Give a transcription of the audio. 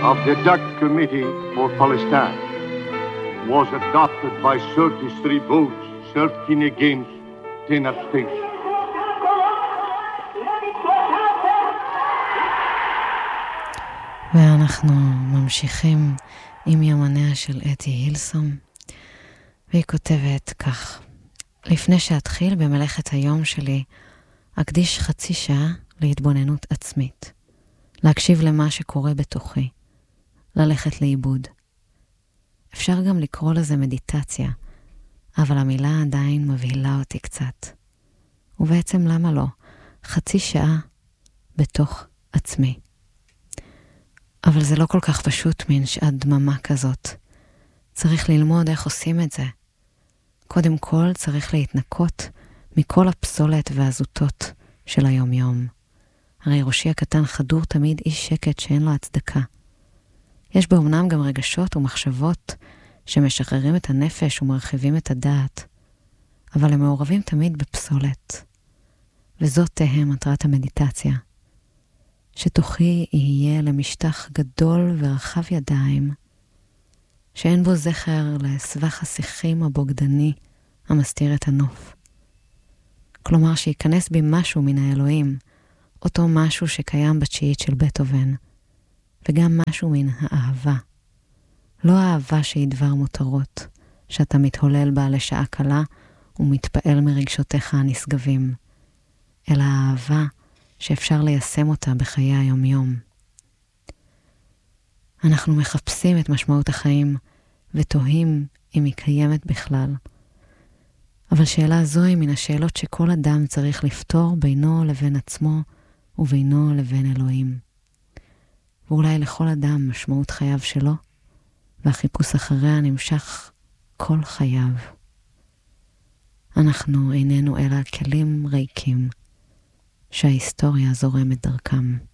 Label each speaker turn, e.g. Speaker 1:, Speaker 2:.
Speaker 1: of the Dutch Committee for Palestine was adopted by 33 votes, 13 against, 10 abstentions.
Speaker 2: ואנחנו ממשיכים עם יומניה של אתי הילסום, והיא כותבת כך: לפני שאתחיל במלאכת היום שלי, אקדיש חצי שעה להתבוננות עצמית, להקשיב למה שקורה בתוכי, ללכת לאיבוד. אפשר גם לקרוא לזה מדיטציה, אבל המילה עדיין מבהילה אותי קצת. ובעצם למה לא? חצי שעה בתוך עצמי. אבל זה לא כל כך פשוט מן שעת דממה כזאת. צריך ללמוד איך עושים את זה. קודם כל צריך להתנקות מכל הפסולת והזוטות של היום-יום. הרי ראשי הקטן חדור תמיד איש שקט שאין לו הצדקה. יש באומנם גם רגשות ומחשבות שמשחררים את הנפש ומרחיבים את הדעת, אבל הם מעורבים תמיד בפסולת. וזאת תהיה מטרת המדיטציה. שתוכי יהיה למשטח גדול ורחב ידיים, שאין בו זכר לסבך השיחים הבוגדני המסתיר את הנוף. כלומר שיכנס בי משהו מן האלוהים, אותו משהו שקיים בתשיעית של בטהובן, וגם משהו מן האהבה. לא האהבה שהיא דבר מותרות, שאתה מתהולל בה לשעה קלה ומתפעל מרגשותיך הנשגבים, אלא האהבה שאפשר ליישם אותה בחיי היום-יום. אנחנו מחפשים את משמעות החיים ותוהים אם היא קיימת בכלל. אבל שאלה זו היא מן השאלות שכל אדם צריך לפתור בינו לבין עצמו ובינו לבין אלוהים. ואולי לכל אדם משמעות חייו שלו, והחיפוש אחריה נמשך כל חייו. אנחנו איננו אלא כלים ריקים שההיסטוריה זורמת דרכם.